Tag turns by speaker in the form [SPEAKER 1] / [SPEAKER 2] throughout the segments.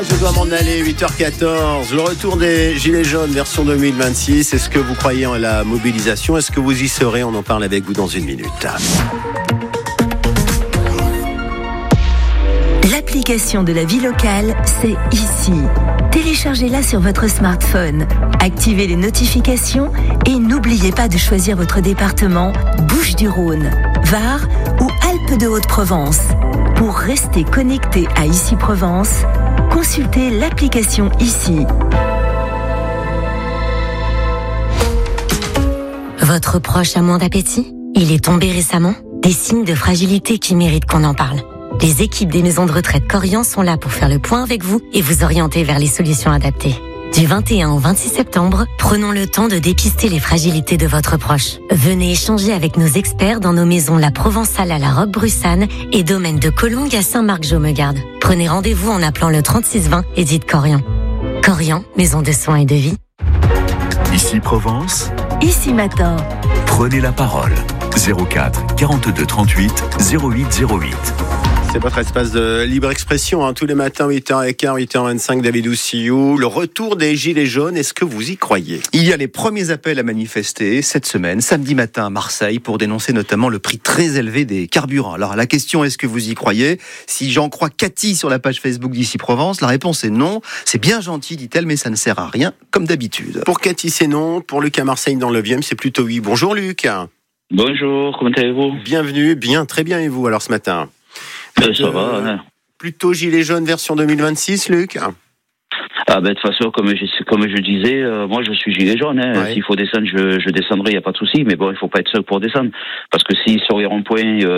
[SPEAKER 1] Je dois m'en aller, 8h14. Le retour des Gilets jaunes version 2026. Est-ce que vous croyez en la mobilisation? Est-ce que vous y serez? On en parle avec vous dans une minute.
[SPEAKER 2] L'application de la vie locale, c'est ici. Téléchargez-la sur votre smartphone. Activez les notifications et n'oubliez pas de choisir votre département Bouches-du-Rhône, Var ou Alpes-de-Haute-Provence. Pour rester connecté à Ici Provence, consultez l'application ici.
[SPEAKER 3] Votre proche a moins d'appétit? Il est tombé récemment? Des signes de fragilité qui méritent qu'on en parle. Les équipes des maisons de retraite Corian sont là pour faire le point avec vous et vous orienter vers les solutions adaptées. Du 21 au 26 septembre, prenons le temps de dépister les fragilités de votre proche. Venez échanger avec nos experts dans nos maisons La Provençale à la Roque-Brussanne et Domaine de Collongue à Saint-Marc-Jaumegarde. Prenez rendez-vous en appelant le 3620 et dites Corian. Corian, maison de soins et de vie.
[SPEAKER 4] Ici Provence,
[SPEAKER 2] Ici Matin.
[SPEAKER 4] prenez la parole. 04 42 38 08 08.
[SPEAKER 1] C'est votre espace de libre expression, tous les matins, 8h15, 8h25, David Oussillou. Le retour des Gilets jaunes, est-ce que vous y croyez?
[SPEAKER 5] Il y a les premiers appels à manifester cette semaine, samedi matin à Marseille, pour dénoncer notamment le prix très élevé des carburants. Alors la question, est-ce que vous y croyez? Si j'en crois Cathy sur la page Facebook d'Ici Provence, la réponse est non. C'est bien gentil, dit-elle, mais ça ne sert à rien, comme d'habitude.
[SPEAKER 1] Pour Cathy, c'est non. Pour Luc à Marseille, dans le 9e, c'est plutôt oui. Bonjour Luc.
[SPEAKER 6] Bonjour, comment allez-vous?
[SPEAKER 1] Bienvenue, bien, très bien, et vous alors ce matin?
[SPEAKER 6] Ça va, hein.
[SPEAKER 1] Plutôt Gilets jaunes version 2026, Luc?
[SPEAKER 6] De toute façon, comme je disais, moi je suis gilet jaune.
[SPEAKER 1] Ouais.
[SPEAKER 6] S'il faut descendre, je descendrai, il n'y a pas de souci. Mais bon, il faut pas être seul pour descendre. Parce que si sur les ronds-points,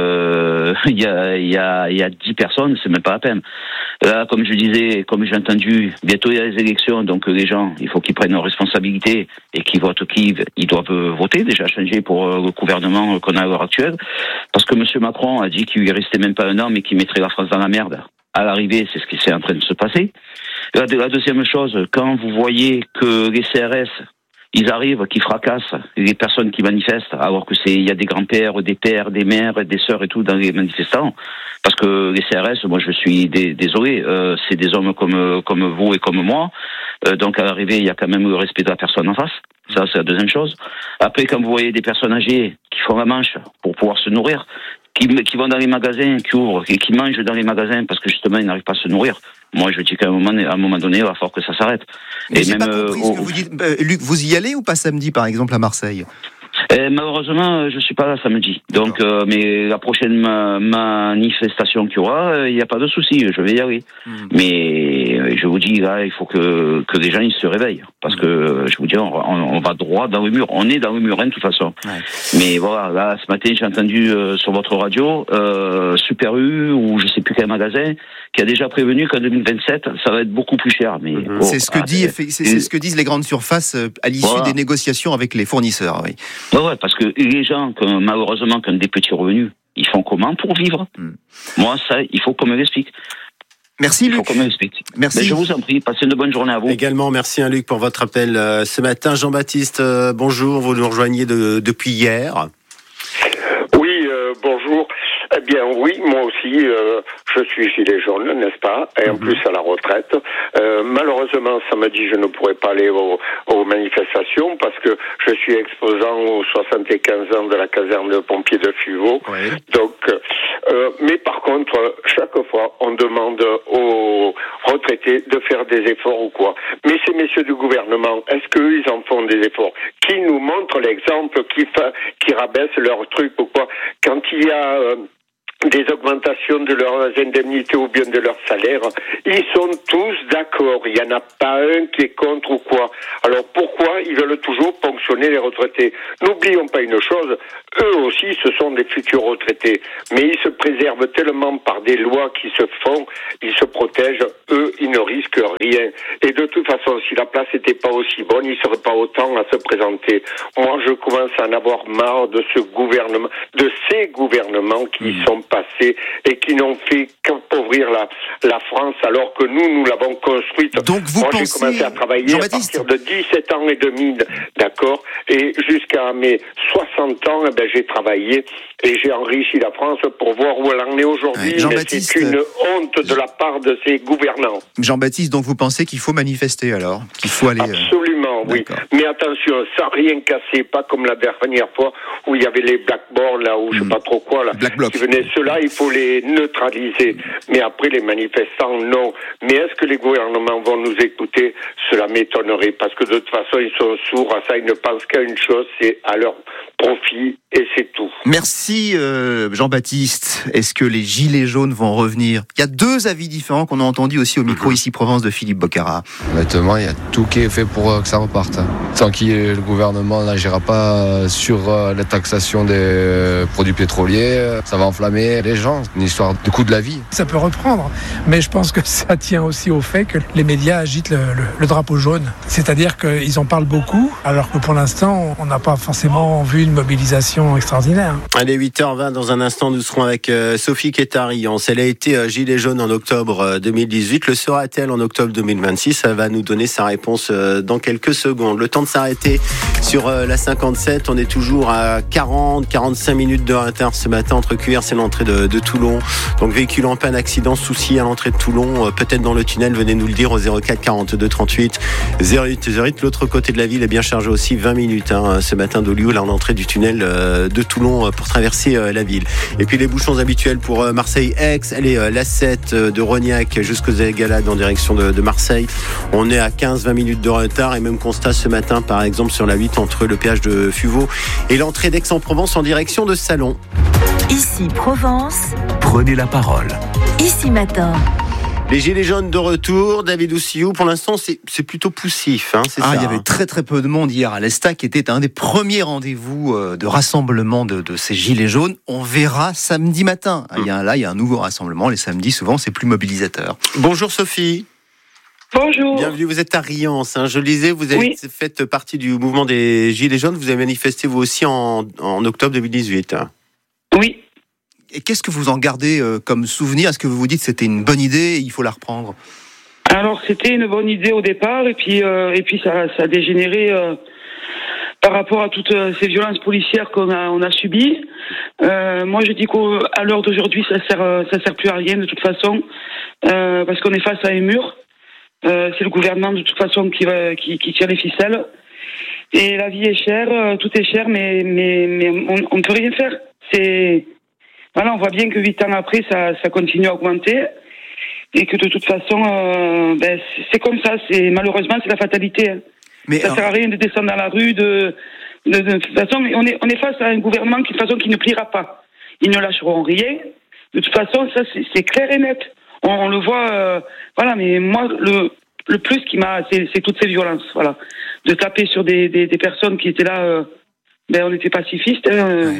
[SPEAKER 6] il y a 10 personnes, c'est même pas la peine. Là, comme je disais, comme j'ai entendu, bientôt il y a les élections, donc les gens, il faut qu'ils prennent leurs responsabilités et qu'ils votent qui ils doivent voter, déjà changer pour le gouvernement qu'on a à l'heure actuelle. Parce que M. Macron a dit qu'il lui restait même pas un an, mais qu'il mettrait la France dans la merde. À l'arrivée, c'est ce qui est en train de se passer. La deuxième chose, quand vous voyez que les CRS, ils arrivent, qui fracassent les personnes qui manifestent, alors que il y a des grands-pères, des pères, des mères, des sœurs et tout dans les manifestants, parce que les CRS, moi je suis désolé, c'est des hommes comme vous et comme moi, donc à l'arrivée, il y a quand même le respect de la personne en face. Ça, c'est la deuxième chose. Après, quand vous voyez des personnes âgées qui font la manche pour pouvoir se nourrir, qui vont dans les magasins, qui ouvrent et qui mangent dans les magasins parce que justement ils n'arrivent pas à se nourrir. Moi, je dis qu'à un moment donné, il va falloir que ça s'arrête.
[SPEAKER 5] Mais j'ai pas compris ce que vous dites. Luc, vous y allez ou pas samedi, par exemple, à Marseille?
[SPEAKER 6] Malheureusement, je suis pas là samedi. Donc, mais la prochaine manifestation qu'il y aura, il n'y a pas de souci, je vais y aller. Mais je vous dis là, il faut que les gens ils se réveillent, parce que je vous dis, on va droit dans le mur. On est dans le mur, de toute façon. Ouais. Mais voilà, là, ce matin, j'ai entendu sur votre radio Super U ou je sais plus quel magasin qui a déjà prévenu qu'en 2027, ça va être beaucoup plus cher. Mais
[SPEAKER 5] c'est ce que disent les grandes surfaces à l'issue des négociations avec les fournisseurs. Oui.
[SPEAKER 6] Ouais, parce que les gens, malheureusement, qui ont des petits revenus, ils font comment pour vivre? Moi, ça, il faut qu'on me l'explique.
[SPEAKER 5] Merci Luc.
[SPEAKER 6] Il faut qu'on me l'explique.
[SPEAKER 5] Merci.
[SPEAKER 6] Mais je vous en prie, passez une bonne journée à vous.
[SPEAKER 1] Également, merci Luc pour votre appel ce matin. Jean-Baptiste, bonjour, vous nous rejoignez depuis hier.
[SPEAKER 7] Oui, bonjour. Eh bien oui, moi aussi, je suis gilet jaune, n'est-ce pas? Et en plus à la retraite. Malheureusement, samedi, je ne pourrai pas aller aux manifestations parce que je suis exposant aux 75 ans de la caserne de pompiers de Fuveau. Oui. Donc, mais par contre, chaque fois, on demande aux retraités de faire des efforts ou quoi. Mais ces messieurs du gouvernement, est-ce qu'eux, ils en font des efforts? Qui nous montrent l'exemple, qui rabaissent leurs trucs ou quoi? Quand il y a des augmentations de leurs indemnités ou bien de leurs salaires, ils sont tous d'accord. Il n'y en a pas un qui est contre ou quoi. Alors pourquoi ils veulent toujours ponctionner les retraités? N'oublions pas une chose, eux aussi ce sont des futurs retraités, mais ils se préservent tellement par des lois qui se font, ils se protègent, eux ils ne risquent rien. Et de toute façon, si la place n'était pas aussi bonne, ils ne seraient pas autant à se présenter. Moi je commence à en avoir marre de ce gouvernement, de ces gouvernements qui sont passés et qui n'ont fait ouvrir la France alors que nous l'avons construite.
[SPEAKER 5] Donc vous
[SPEAKER 7] Moi,
[SPEAKER 5] pensez,
[SPEAKER 7] j'ai commencé à travailler à partir de 17 ans et demi, d'accord, et jusqu'à mes 60 ans, j'ai travaillé et j'ai enrichi la France pour voir où elle en est aujourd'hui. Mais c'est une honte de la part de ces gouvernants.
[SPEAKER 5] Jean-Baptiste, donc vous pensez qu'il faut manifester alors, qu'il faut aller...
[SPEAKER 7] Absolument, oui. Mais attention, sans rien casser, pas comme la dernière fois où il y avait les blackboards là, ou je sais pas trop quoi là, qui venaient. Ceux-là, il faut les neutraliser. Mais après, les manifestants, non. Mais est-ce que les gouvernements vont nous écouter? Cela m'étonnerait, parce que de toute façon, ils sont sourds à ça. Ils ne pensent qu'à une chose, c'est à leur profit, et c'est tout.
[SPEAKER 5] Merci Jean-Baptiste. Est-ce que les gilets jaunes vont revenir? Il y a deux avis différents qu'on a entendus aussi au micro ici Provence de Philippe Boccara.
[SPEAKER 8] Honnêtement, il y a tout qui est fait pour que ça reparte. Tant que le gouvernement n'agira pas sur la taxation des produits pétroliers, ça va enflammer les gens. Une histoire de coût de la vie.
[SPEAKER 9] Ça peut reprendre, mais je pense que ça tient aussi au fait que les médias agitent le drapeau jaune. C'est-à-dire qu'ils en parlent beaucoup, alors que pour l'instant, on n'a pas forcément vu une mobilisation extraordinaire.
[SPEAKER 1] Allez, 8h20, dans un instant, nous serons avec Sophie Quettariance. Elle a été gilet jaune en octobre 2018. Le sera-t-elle en octobre 2026? Elle va nous donner sa réponse dans quelques secondes. Le temps de s'arrêter sur la 57. On est toujours à 45 minutes de retard ce matin entre QRC et l'entrée de Toulon. Donc véhicule en panne, accident, souci à l'entrée de Toulon, peut-être dans le tunnel, venez nous le dire au 04 42 38 08. L'autre côté de la ville est bien chargé aussi, 20 minutes ce matin d'Olioul à l'entrée du tunnel de Toulon pour traverser la ville. Et puis les bouchons habituels pour Marseille-Aix, allez, l'A7 de Rognac jusqu'aux Galades en direction de Marseille. On est à 15-20 minutes de retard et même constat ce matin par exemple sur la 8 entre le péage de Fuveau et l'entrée d'Aix-en-Provence en direction de Salon.
[SPEAKER 2] Ici Provence.
[SPEAKER 4] Prenez la parole.
[SPEAKER 2] Ici Matin.
[SPEAKER 1] Les gilets jaunes de retour, David Oussiou, pour l'instant c'est plutôt poussif, c'est ça.
[SPEAKER 5] Il y avait très très peu de monde hier à l'Estac, qui était un des premiers rendez-vous de rassemblement de ces gilets jaunes. On verra samedi matin. Il y a un nouveau rassemblement, les samedis souvent c'est plus mobilisateur.
[SPEAKER 1] Bonjour Sophie.
[SPEAKER 10] Bonjour.
[SPEAKER 1] Bienvenue, vous êtes à Riance. Je le disais, vous avez fait partie du mouvement des gilets jaunes, vous avez manifesté vous aussi en octobre 2018.
[SPEAKER 10] Oui.
[SPEAKER 5] Et qu'est-ce que vous en gardez comme souvenir? Est-ce que vous vous dites que c'était une bonne idée et il faut la reprendre?
[SPEAKER 10] Alors c'était une bonne idée au départ et puis ça a dégénéré par rapport à toutes ces violences policières qu'on a subies. Moi je dis qu'à l'heure d'aujourd'hui ça sert plus à rien de toute façon parce qu'on est face à un mur. C'est le gouvernement de toute façon qui tire les ficelles et la vie est chère, tout est cher mais on ne peut rien faire. Voilà, on voit bien que 8 ans après, ça continue à augmenter et que de toute façon, c'est comme ça. Malheureusement, c'est la fatalité. Mais ça sert à rien de descendre dans la rue. De toute façon, on est face à un gouvernement qui ne pliera pas. Ils ne lâcheront rien. De toute façon, ça c'est clair et net. On le voit. Voilà, mais moi, le plus qui m'a, c'est toutes ces violences. Voilà, de taper sur des personnes qui étaient là. On était pacifistes. Ouais.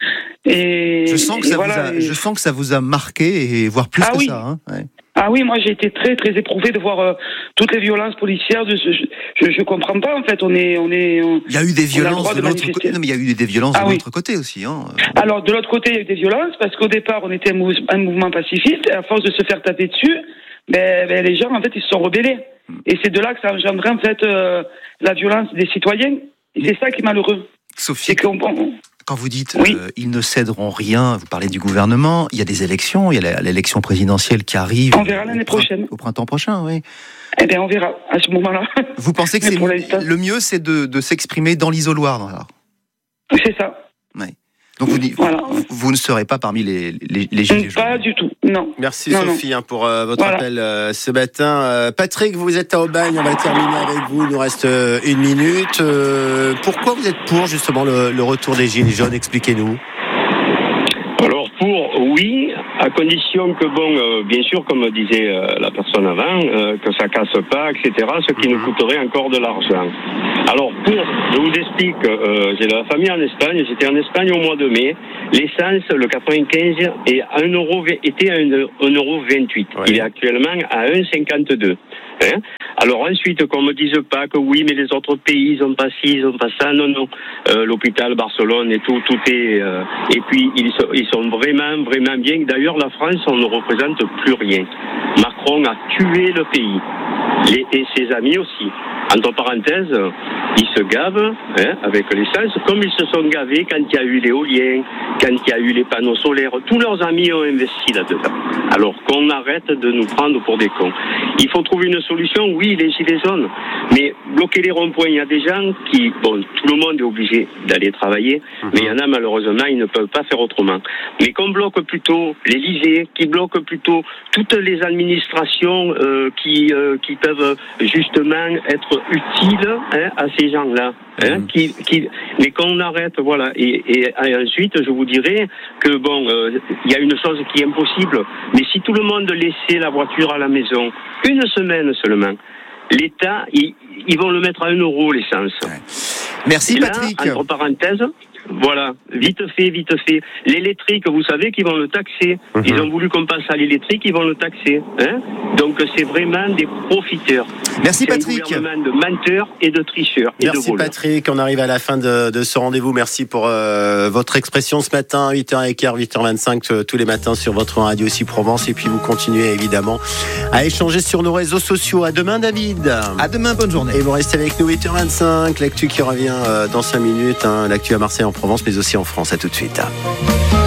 [SPEAKER 10] Et je sens
[SPEAKER 5] que ça vous a marqué et voire plus que ça. Hein. Ouais.
[SPEAKER 10] Ah oui, moi j'ai été très très éprouvée de voir toutes les violences policières. Je comprends pas en fait. Il
[SPEAKER 5] y a eu des violences de l'autre côté. Non, mais il y a eu des violences de l'autre côté aussi. Hein.
[SPEAKER 10] Alors de l'autre côté, il y a eu des violences parce qu'au départ on était un mouvement pacifiste et à force de se faire taper dessus, les gens en fait ils se sont rebellés. Et c'est de là que ça a engendré en fait la violence des citoyens. Et c'est ça qui est malheureux.
[SPEAKER 5] Sophie, quand vous dites ils ne céderont rien, vous parlez du gouvernement, il y a des élections, il y a l'élection présidentielle qui arrive.
[SPEAKER 10] On verra l'année prochaine.
[SPEAKER 5] Au printemps prochain, oui.
[SPEAKER 10] Eh bien, on verra à ce moment-là.
[SPEAKER 5] Vous pensez que le mieux, c'est de s'exprimer dans l'isoloir alors?
[SPEAKER 10] C'est ça.
[SPEAKER 5] Oui. Donc vous ne serez pas parmi les gilets jaunes?
[SPEAKER 10] Pas du tout, non.
[SPEAKER 1] Merci Sophie pour votre appel ce matin. Patrick, vous êtes à Aubagne, on va terminer avec vous, il nous reste 1 minute. Pourquoi vous êtes pour justement le retour des gilets jaunes? Expliquez-nous.
[SPEAKER 11] Alors oui, à condition que bien sûr, comme disait la personne avant, que ça casse pas, etc., ce qui nous coûterait encore de l'argent. Alors je vous explique, j'ai la famille en Espagne, j'étais en Espagne au mois de mai, l'essence, le 95, était à 1,28 €. Il est actuellement à 1,52 €. Alors ensuite, qu'on me dise pas que oui, mais les autres pays, ils ont pas ci, ils ont pas ça. Non. L'hôpital Barcelone et tout est. Et puis ils sont vraiment bien. D'ailleurs, l'extérieur de la France, on ne représente plus rien. Macron a tué le pays. Et ses amis aussi. Entre parenthèses, ils se gavent avec l'essence, comme ils se sont gavés quand il y a eu l'éolien, quand il y a eu les panneaux solaires. Tous leurs amis ont investi là-dedans. Alors qu'on arrête de nous prendre pour des cons. Il faut trouver une solution, oui, les gilets jaunes, mais bloquer les ronds-points, il y a des gens qui, bon, tout le monde est obligé d'aller travailler, mais il y en a malheureusement, ils ne peuvent pas faire autrement. Mais qu'on bloque plutôt l'Élysée, qui bloque plutôt toutes les administrations qui peuvent justement être utiles à ces gens-là. Mais qu'on arrête, voilà. Et ensuite, je vous dirais que bon, il y a une chose qui est impossible. Mais si tout le monde laissait la voiture à la maison, une semaine seulement, l'État, ils vont le mettre à 1 euro l'essence.
[SPEAKER 5] Merci
[SPEAKER 11] et là,
[SPEAKER 5] Patrick.
[SPEAKER 11] Entre parenthèses, voilà, vite fait. L'électrique, vous savez qu'ils vont le taxer. Ils ont voulu qu'on passe à l'électrique, ils vont le taxer. Donc c'est vraiment des profiteurs.
[SPEAKER 5] Merci
[SPEAKER 11] c'est
[SPEAKER 5] Patrick.
[SPEAKER 11] un gouvernement de menteurs et de tricheurs et de
[SPEAKER 1] Merci
[SPEAKER 11] voleurs.
[SPEAKER 1] Patrick, on arrive à la fin de ce rendez-vous. Merci pour votre expression ce matin, 8h15, 8h25, tous les matins sur votre radio aussi Provence. Et puis vous continuez évidemment à échanger sur nos réseaux sociaux. À demain David.
[SPEAKER 5] À demain, bonne journée.
[SPEAKER 1] Et vous restez avec nous, 8h25, l'actu qui revient dans 5 minutes, l'actu à Marseille en Provence, mais aussi en France. À tout de suite.